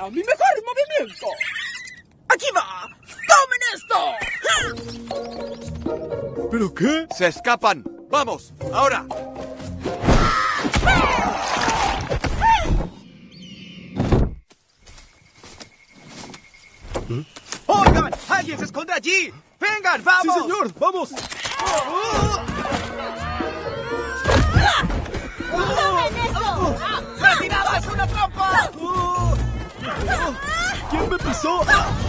ahora mi mejor movimiento. ¡Aquí va! ¡Tomen esto! ¿Pero qué? ¡Se escapan! ¡Vamos! ¡Ahora! ¡Oigan! ¡Alguien se esconde allí! ¡Vengan, vamos! ¡Sí, señor! ¡Vamos! ¡Tomen esto! ¡Retirada es una trampa! ¿Quién me pisó?